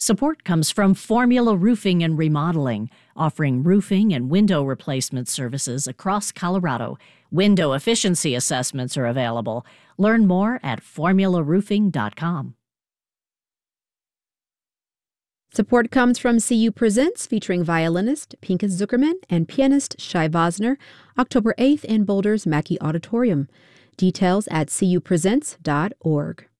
Support comes from Formula Roofing and Remodeling, offering roofing and window replacement services across Colorado. Window efficiency assessments are available. Learn more at formularoofing.com. Support comes from CU Presents, featuring violinist Pinkas Zuckerman and pianist Shai Vosner, October 8th in Boulder's Mackey Auditorium. Details at cupresents.org.